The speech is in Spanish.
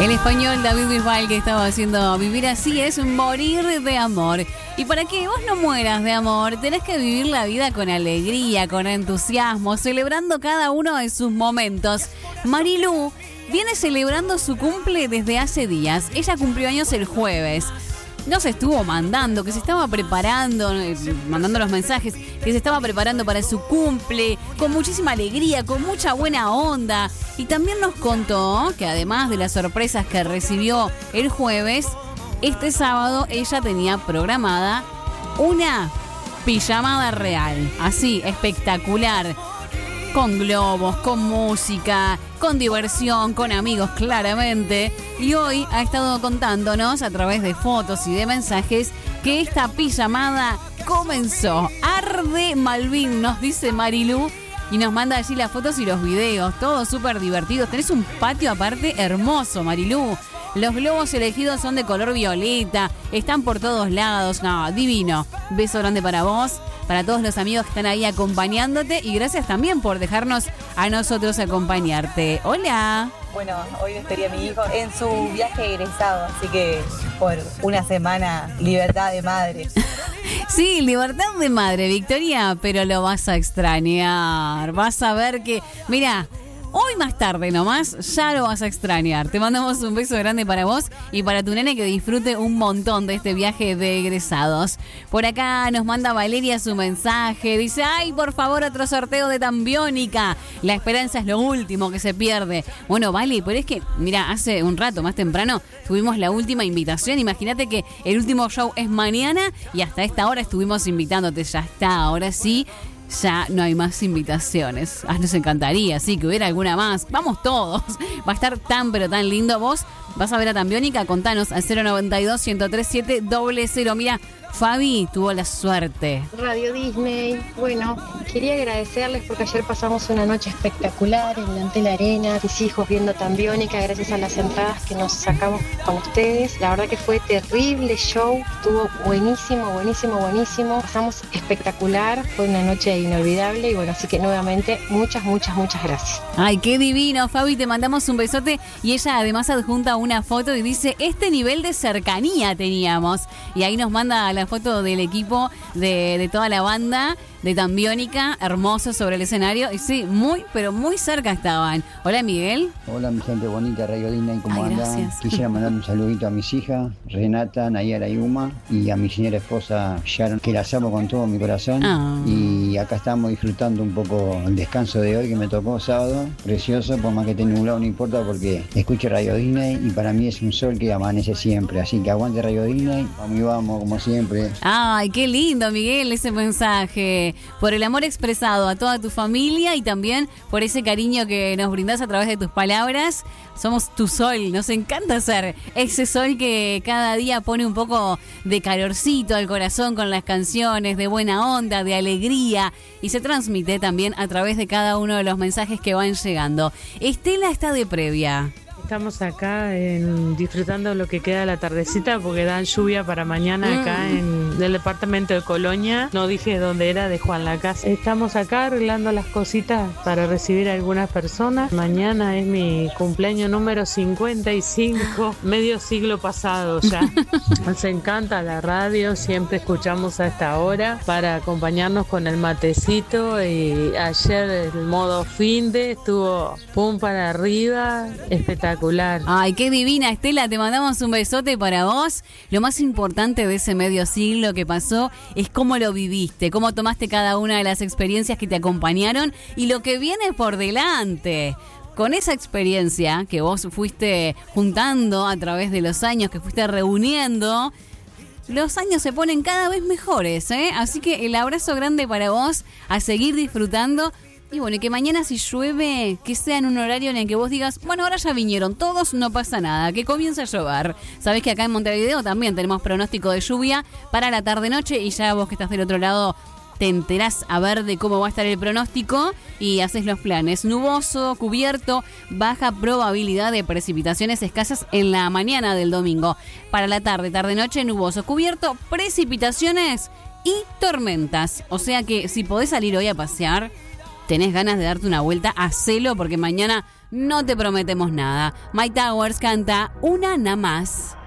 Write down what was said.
El español David Bisbal, que estaba haciendo Vivir así es morir de amor. Y para que vos no mueras de amor, tenés que vivir la vida con alegría, con entusiasmo, celebrando cada uno de sus momentos. Marilú viene celebrando su cumple desde hace días. Ella cumplió años el jueves. Nos estuvo mandando, que se estaba preparando, mandando los mensajes, que se estaba preparando para su cumple, con muchísima alegría, con mucha buena onda. Y también nos contó que además de las sorpresas que recibió el jueves, este sábado ella tenía programada una pijamada real, así, espectacular. Con globos, con música, con diversión, con amigos claramente. Y hoy ha estado contándonos a través de fotos y de mensajes que esta pijamada comenzó. Arde Malvin, nos dice Marilú. Y nos manda allí las fotos y los videos, todos súper divertidos. Tenés un patio aparte hermoso, Marilú. Los globos elegidos son de color violeta, están por todos lados. No, divino. Beso grande para vos, para todos los amigos que están ahí acompañándote y gracias también por dejarnos a nosotros acompañarte. Hola. Bueno, hoy estaría mi hijo en su viaje egresado, así que por una semana libertad de madre. Sí, libertad de madre, Victoria, pero lo vas a extrañar. Vas a ver que, mira, hoy más tarde nomás ya lo vas a extrañar. Te mandamos un beso grande para vos y para tu nene, que disfrute un montón de este viaje de egresados. Por acá nos manda Valeria su mensaje. Dice, ay, por favor, otro sorteo de Tambiónica. La esperanza es lo último que se pierde. Bueno, vale, pero es que, mira, hace un rato más temprano tuvimos la última invitación. Imagínate que el último show es mañana y hasta esta hora estuvimos invitándote. Ya está, ahora sí. Ya no hay más invitaciones. Nos encantaría, sí, que hubiera alguna más. Vamos todos. Va a estar tan, pero tan lindo. Vos vas a ver a Tambiónica. Contanos al 092-1037-00. Mira, Fabi tuvo la suerte. Radio Disney, bueno, quería agradecerles porque ayer pasamos una noche espectacular en la Antel Arena, mis hijos viendo Tambiónica gracias a las entradas que nos sacamos con ustedes. La verdad que fue terrible show, estuvo buenísimo, buenísimo, buenísimo. Pasamos espectacular, fue una noche inolvidable y bueno, así que nuevamente muchas, muchas, muchas gracias. Ay, qué divino, Fabi, te mandamos un besote y ella además adjunta una foto y dice, este nivel de cercanía teníamos. Y ahí nos manda la foto del equipo de toda la banda de Tambiónica, hermoso sobre el escenario. Y sí, muy, pero muy cerca estaban. Hola, Miguel. Hola, mi gente bonita, Radio Disney, ¿cómo andan? Gracias. Quisiera mandar un saludito a mis hijas, Renata, Nayara y Uma, y a mi señora esposa Sharon, que las amo con todo mi corazón. Y acá estamos disfrutando un poco el descanso de hoy, que me tocó sábado, precioso, por más que esté nublado no importa, porque escucho Radio Disney y para mí es un sol que amanece siempre. Así que aguante Radio Disney, vamos, como siempre. Ay, qué lindo, Miguel, ese mensaje. Por el amor expresado a toda tu familia y también por ese cariño que nos brindás a través de tus palabras. Somos tu sol, nos encanta ser ese sol que cada día pone un poco de calorcito al corazón con las canciones, de buena onda, de alegría, y se transmite también a través de cada uno de los mensajes que van llegando. Estela está de previa. Estamos acá disfrutando lo que queda de la tardecita porque dan lluvia para mañana acá en el departamento de Colonia. No dije dónde era, de Juan Lacase. Estamos acá arreglando las cositas para recibir a algunas personas. Mañana es mi cumpleaños número 55, medio siglo pasado ya. Nos encanta la radio, siempre escuchamos a esta hora para acompañarnos con el matecito. Y ayer el modo finde estuvo pum para arriba, espectacular. Ay, qué divina, Estela, te mandamos un besote para vos. Lo más importante de ese medio siglo que pasó es cómo lo viviste, cómo tomaste cada una de las experiencias que te acompañaron y lo que viene por delante. Con esa experiencia que vos fuiste juntando a través de los años, que fuiste reuniendo, los años se ponen cada vez mejores, ¿eh? Así que el abrazo grande para vos, a seguir disfrutando. Y bueno, y que mañana si llueve, que sea en un horario en el que vos digas, bueno, ahora ya vinieron todos, no pasa nada, que comience a llover. Sabés que acá en Montevideo también tenemos pronóstico de lluvia para la tarde-noche y ya vos que estás del otro lado te enterás a ver de cómo va a estar el pronóstico y haces los planes. Nuboso, cubierto, baja probabilidad de precipitaciones escasas en la mañana del domingo. Para la tarde-noche, nuboso, cubierto, precipitaciones y tormentas. O sea que si podés salir hoy a pasear, tenés ganas de darte una vuelta, hacelo porque mañana no te prometemos nada. My Towers canta Una nada más.